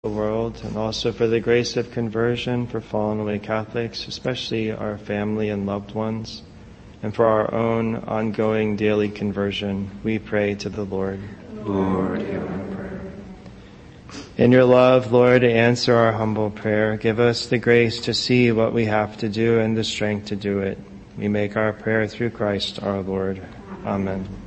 the world, and also for the grace of conversion for fallen away Catholics, especially our family and loved ones, and for our own ongoing daily conversion, we pray to the Lord. Lord, hear our prayer. In your love, Lord, answer our humble prayer. Give us the grace to see what we have to do and the strength to do it. We make our prayer through Christ our Lord. Amen.